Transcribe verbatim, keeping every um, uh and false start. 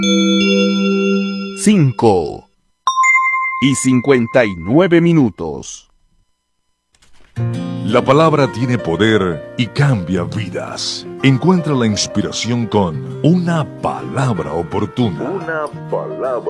cinco y cincuenta y nueve minutos. La palabra tiene poder y cambia vidas. Encuentra la inspiración con Una Palabra Oportuna. Una palabra